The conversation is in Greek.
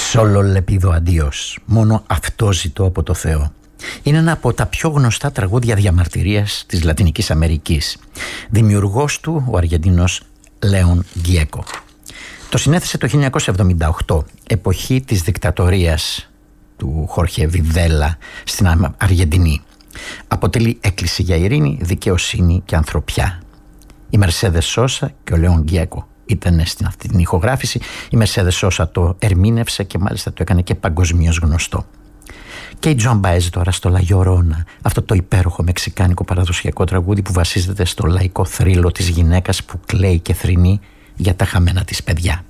Solo le pido adios. Μόνο αυτό ζητώ από το Θεό. Είναι ένα από τα πιο γνωστά τραγούδια διαμαρτυρίας της Λατινικής Αμερικής. Δημιουργός του ο Αργεντινός Λέον Γκιέκο. Το συνέθεσε το 1978, εποχή της δικτατορίας του Χόρχε Βιδέλα στην Αργεντινή. Αποτελεί έκκληση για ειρήνη, δικαιοσύνη και ανθρωπιά. Η Μερσέδες Σόσα και ο Λέον Γκιέκο ήταν στην αυτή την ηχογράφηση. Η Μερσέδες Σόσα το ερμήνευσε και μάλιστα το έκανε και παγκοσμίως γνωστό. Και η Τζοαν Μπαέζ τώρα στο La Llorona, αυτό το υπέροχο μεξικάνικο παραδοσιακό τραγούδι που βασίζεται στο λαϊκό θρύλο της γυναίκας που κλαίει και θρηνεί για τα χαμένα της παιδιά.